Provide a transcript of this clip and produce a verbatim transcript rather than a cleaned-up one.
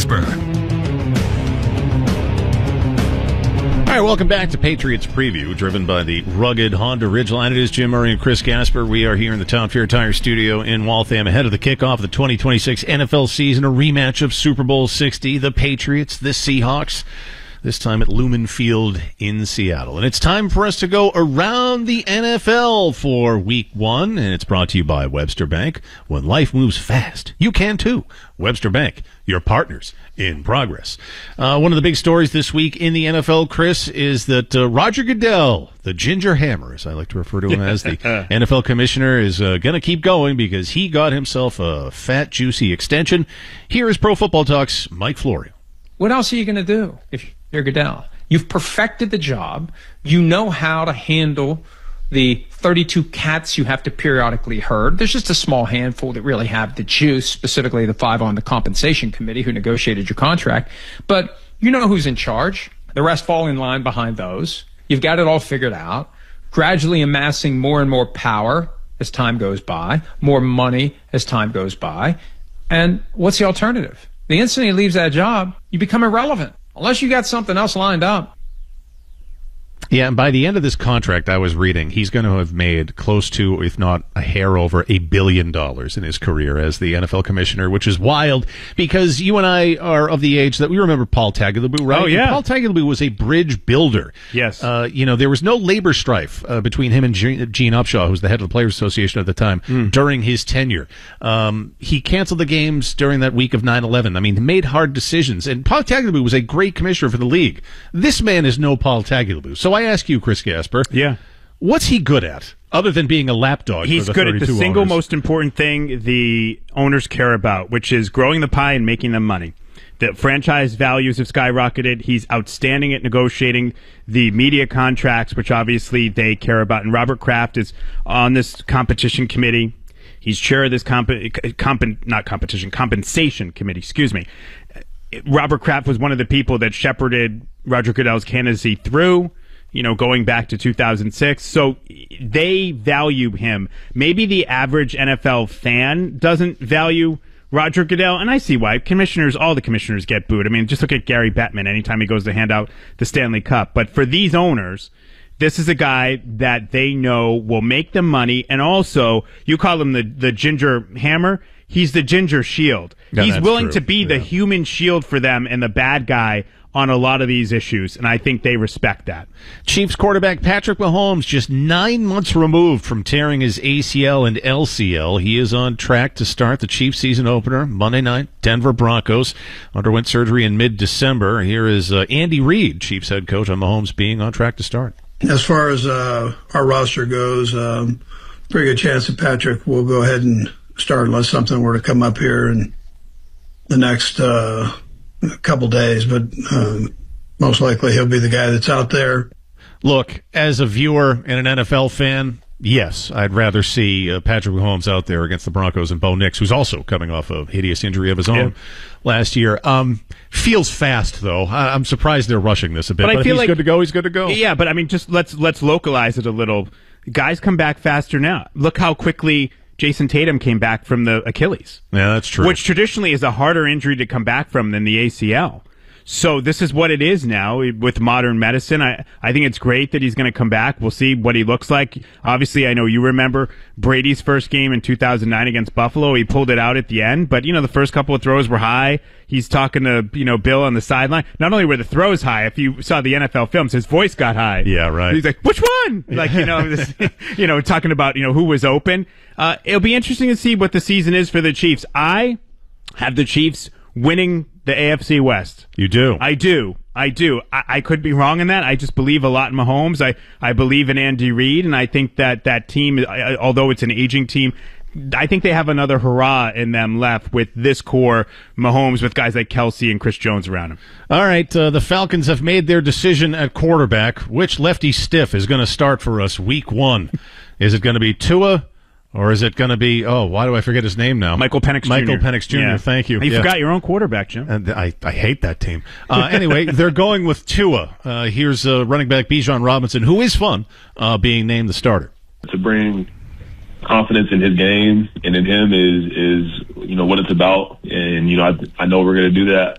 Gasper. All right, welcome back to Patriots Preview, driven by the rugged Honda Ridgeline. It is Jim Murray and Chris Gasper. We are here in the Town Fair Tire Studio in Waltham ahead of the kickoff of the twenty twenty-six N F L season, a rematch of Super Bowl sixty, the Patriots, the Seahawks, this time at Lumen Field in Seattle. And it's time for us to go around the N F L for week one, and it's brought to you by Webster Bank. When life moves fast, you can too. Webster Bank, your partners in progress. Uh, one of the big stories this week in the N F L, Chris, is that uh, Roger Goodell, the Ginger Hammer, as I like to refer to him as, the N F L commissioner, is uh, going to keep going because he got himself a fat, juicy extension. Here is Pro Football Talk's Mike Florio. What else are you going to do if you're Goodell? You've perfected the job. You know how to handle the thirty-two cats you have to periodically herd. There's just a small handful that really have the juice, specifically the five on the compensation committee who negotiated your contract. But you know who's in charge. The rest fall in line behind those. You've got it all figured out, gradually amassing more and more power as time goes by, more money as time goes by. And what's the alternative? The instant he leaves that job, you become irrelevant, unless you got something else lined up. Yeah, and by the end of this contract, I was reading, he's going to have made close to, if not a hair over, a billion dollars in his career as the N F L commissioner, which is wild because you and I are of the age that we remember Paul Tagliabue, right? Oh, yeah. Paul Tagliabue was a bridge builder. Yes. Uh, you know, there was no labor strife uh, between him and Gene, Gene Upshaw, who was the head of the Players Association at the time, mm. during his tenure. Um, he canceled the games during that week of nine eleven. I mean, he made hard decisions, and Paul Tagliabue was a great commissioner for the league. This man is no Paul Tagliabue. So I ask you, Chris Gasper, yeah, what's he good at other than being a lapdog? He's for the good at the single owners? most important thing the owners care about, which is growing the pie and making them money. The franchise values have skyrocketed. He's outstanding at negotiating the media contracts, which obviously they care about. And Robert Kraft is on this competition committee. He's chair of this comp, comp not competition, compensation committee, excuse me. Robert Kraft was one of the people that shepherded Roger Goodell's candidacy through, you know, going back to two thousand six. So they value him. Maybe the average N F L fan doesn't value Roger Goodell, and I see why. Commissioners, all the commissioners get booed. I mean, just look at Gary Bettman anytime he goes to hand out the Stanley Cup. But for these owners, this is a guy that they know will make them money, and also, you call him the, the Ginger Hammer. He's the Ginger Shield. Yeah, He's willing true. to be yeah. the human shield for them and the bad guy on a lot of these issues, and I think they respect that. Chiefs quarterback Patrick Mahomes, just nine months removed from tearing his A C L and L C L. He is on track to start the Chiefs season opener Monday night. Denver Broncos underwent surgery in mid-December. Here is uh, Andy Reid, Chiefs head coach, on Mahomes being on track to start. As far as uh, our roster goes, um, pretty good chance that Patrick will go ahead and start unless something were to come up here in the next uh, couple days. But um, most likely he'll be the guy that's out there. Look, as a viewer and an N F L fan, yes, I'd rather see uh, Patrick Mahomes out there against the Broncos and Bo Nix, who's also coming off a hideous injury of his own yeah. last year. Um, feels fast, though. I- I'm surprised they're rushing this a bit. But, but I if feel he's like, good to go, he's good to go. Yeah, but I mean, just let's let's localize it a little. Guys come back faster now. Look how quickly Jason Tatum came back from the Achilles. Yeah, that's true. Which traditionally is a harder injury to come back from than the A C L. So this is what it is now with modern medicine. I, I think it's great that he's going to come back. We'll see what he looks like. Obviously, I know you remember Brady's first game in two thousand nine against Buffalo. He pulled it out at the end, but, you know, the first couple of throws were high. He's talking to, you know, Bill on the sideline. Not only were the throws high, if you saw the N F L films, his voice got high. Yeah, right. He's like, which one? Like, you know, this, you know, talking about, you know, who was open. Uh, it'll be interesting to see what the season is for the Chiefs. I have the Chiefs winning the A F C West. You do? I do. I do. I, I could be wrong in that. I just believe a lot in Mahomes. I, I believe in Andy Reid, and I think that that team, I, although it's an aging team, I think they have another hurrah in them left with this core Mahomes with guys like Kelsey and Chris Jones around him. All right, uh, the Falcons have made their decision at quarterback. Which lefty stiff is going to start for us week one? Is it going to be Tua? Or is it going to be, oh, why do I forget his name now? Michael Penix Michael Junior Penix Junior, yeah. Thank you. You yeah. forgot your own quarterback, Jim. And I, I hate that team. Uh, anyway, they're going with Tua. Uh, here's uh, running back Bijan Robinson, who is fun, uh, being named the starter. To bring confidence in his game and in him is, is you know, what it's about. And, you know, I, I know we're going to do that.